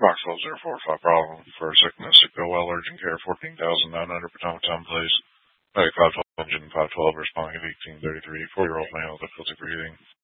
Boxwell 045 Bravo for sickness at Go Well Urgent Care 14,900 Potomac Town Place. Medic 512 engine 512 responding at 1833. 4-year-old male difficulty breathing.